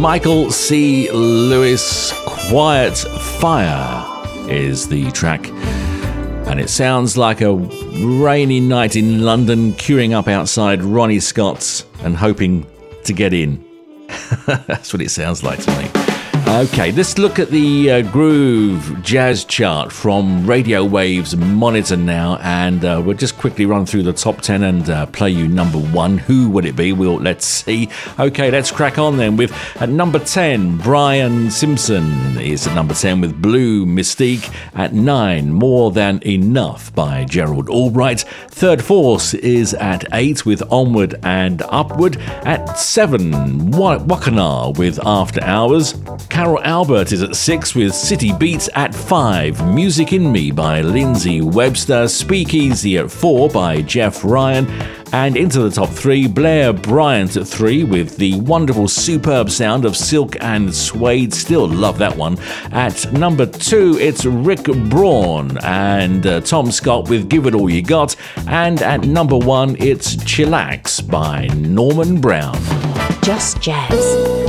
Michael C. Lewis, Quiet Fire is the track. And it sounds like a rainy night in London, queuing up outside Ronnie Scott's and hoping to get in. That's what it sounds like to me. Okay, let's look at the Groove Jazz chart from Radio Wave's monitor now, and we'll just quickly run through the top 10 and play you number 1. Who would it be? Well, let's see. Okay, let's crack on then with at number 10, Brian Simpson is at number 10 with Blue Mystique. At 9, More Than Enough by Gerald Albright. Third Force is at 8 with Onward and Upward. At 7, Wakana with After Hours. Carol Albert is at 6 with City Beats. At 5, Music in Me by Lindsay Webster. Speakeasy at 4 by Jeff Ryan. And into the top 3, Blair Bryant at 3 with the wonderful, superb sound of Silk and Suede. Still love that one. At number 2, it's Rick Braun and Tom Scott with Give It All You Got. And at number 1, it's Chillax by Norman Brown. Just Jazz.